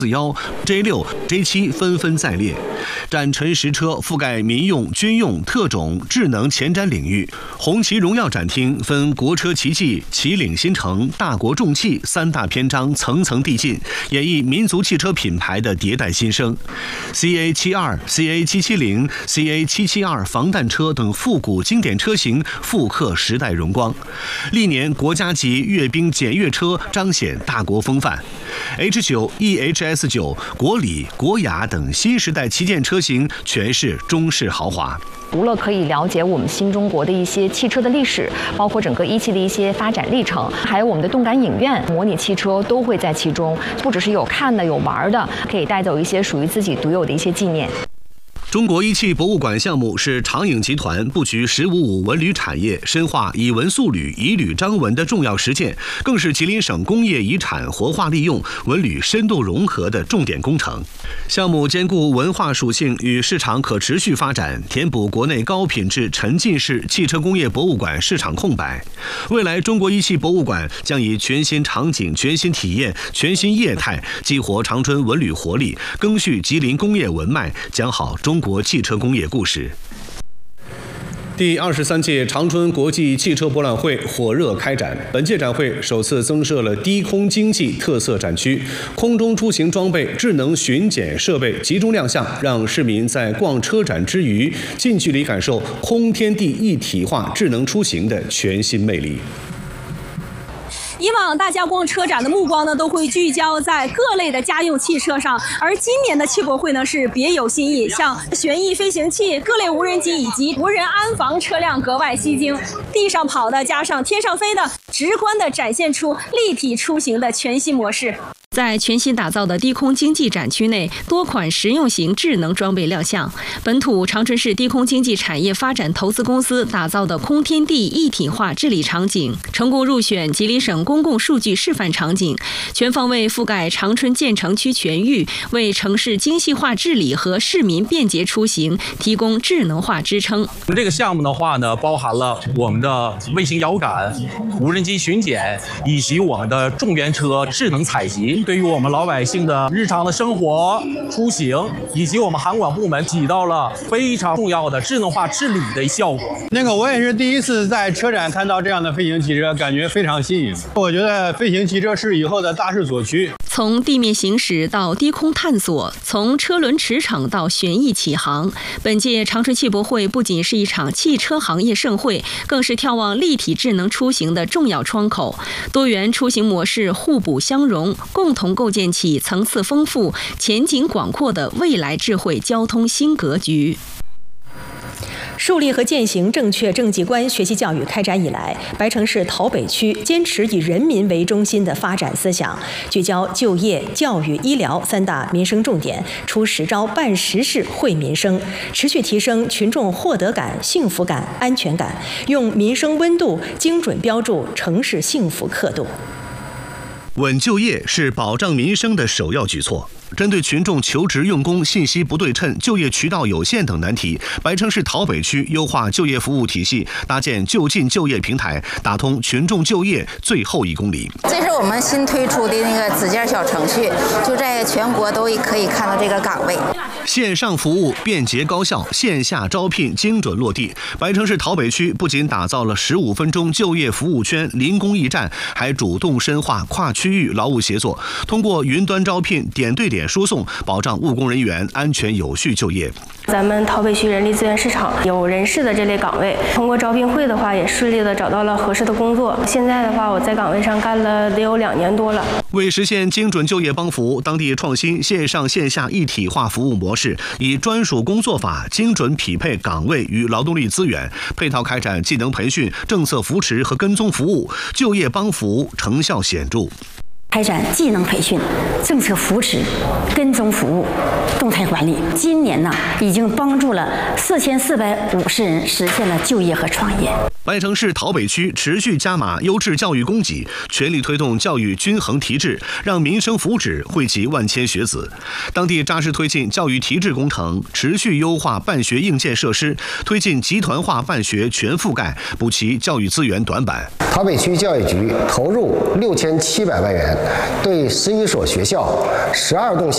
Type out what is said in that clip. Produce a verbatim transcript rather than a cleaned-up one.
四幺、J 六、J 七纷纷在列，展陈实车覆盖民用、军用、特种、智能前瞻领域。红旗荣耀展厅分国车奇迹、旗领新城、大国重器三大篇章，层层递进，演绎民族汽车品牌的迭代新生。C A 七二、C A 七七零、C A 七七二防弹车等复古经典车型复刻时代荣光。历年国家级阅兵检阅车彰显大国风范。H 九、E H S 九、国礼、国雅等新时代旗舰车型全是中式豪华。 除了可以了解我们新中国的一些汽车的历史，包括整个一汽的一些发展历程，还有我们的动感影院、模拟汽车都会在其中，不只是有看的、有玩的，可以带走一些属于自己独有的一些纪念。 中国一汽博物馆项目是长影集团布局“十五五”文旅产业、深化以文塑旅、以旅彰文的重要实践，更是吉林省工业遗产活化利用、文旅深度融合的重点工程。项目兼顾文化属性与市场可持续发展，填补国内高品质沉浸式汽车工业博物馆市场空白。未来，中国一汽博物馆将以全新场景、全新体验、全新业态，激活长春文旅活力，赓续吉林工业文脉，讲好中国汽车工业故事。第二十三届长春国际汽车博览会火热开展。本届展会首次增设了低空经济特色展区，空中出行装备、智能巡检设备集中亮相，让市民在逛车展之余，近距离感受空天地一体化智能出行的全新魅力。 以往大家逛车展的目光呢，都会聚焦在各类的家用汽车上，而今年的汽博会呢是别有新意，像旋翼飞行器、各类无人机以及无人安防车辆格外吸睛，地上跑的加上天上飞的，直观地展现出立体出行的全新模式。 在全新打造的低空经济展区内，多款实用型智能装备亮相。本土长春市低空经济产业发展投资公司打造的空天地一体化治理场景，成功入选吉林省公共数据示范场景，全方位覆盖长春建成区全域，为城市精细化治理和市民便捷出行提供智能化支撑。 这个项目的话呢，包含了我们的卫星遥感、无人机巡检以及我们的重源车智能采集。对于我们老百姓的日常的生活出行以及我们航管部门起到了非常重要的智能化治理的效果。 那个我也是第一次在车展看到这样的飞行汽车，感觉非常新颖。我觉得飞行汽车是以后的大势所趋。 从地面行驶到低空探索，从车轮驰骋到旋翼起航，本届长春汽博会不仅是一场汽车行业盛会，更是眺望立体智能出行的重要窗口。多元出行模式互补相融，共同构建起层次丰富、前景广阔的未来智慧交通新格局。 树立和践行正确政绩观学习教育开展以来，白城市桃北区坚持以人民为中心的发展思想，聚焦就业、教育、医疗三大民生重点，出实招办实事惠民生，持续提升群众获得感、幸福感、安全感，用民生温度精准标注城市幸福刻度。 稳就业是保障民生的首要举措。针对群众求职用工信息不对称、就业渠道有限等难题，白城市桃北区优化就业服务体系，搭建就近就业平台，打通群众就业最后一公里。 这是我们新推出的那个自建小程序，就在全国都可以看到这个岗位。 线上服务便捷高效，线下招聘精准落地。白城市桃北区不仅打造了十五分钟就业服务圈零工驿站，还主动深化跨区域劳务协作，通过云端招聘、点对点输送，保障务工人员安全有序就业。 咱们桃北区人力资源市场有人事的这类岗位，通过招聘会的话，也顺利的找到了合适的工作。现在的话，我在岗位上干了得有两年多了。 为实现精准就业帮扶，当地创新线上线下一体化服务模式，以专属工作法精准匹配岗位与劳动力资源，配套开展技能培训、政策扶持和跟踪服务，就业帮扶成效显著。 开展技能培训、政策扶持、跟踪服务、动态管理。今年呢，已经帮助了四千四百五十人实现了就业和创业。 白城市桃北区持续加码优质教育供给，全力推动教育均衡提质，让民生福祉惠及万千学子。当地扎实推进教育提质工程，持续优化办学硬件设施，推进集团化办学全覆盖，补齐教育资源短板。 桃北区教育局投入六千七百万元，对十一所学校、十二栋